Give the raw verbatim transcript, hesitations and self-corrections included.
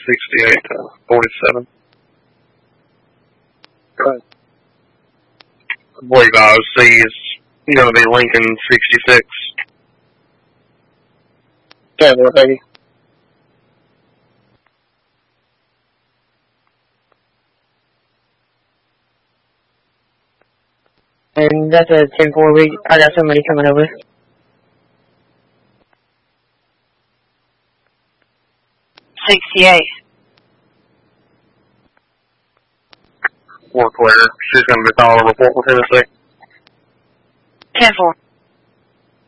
sixty-eight to forty-seven. Right. I believe I O C is going to be Lincoln sixty-six. ten four, thank you. And that's a ten four. We, I got somebody coming over. sixty-eight. Four clear. She's going to be following a report with Tennessee. ten four.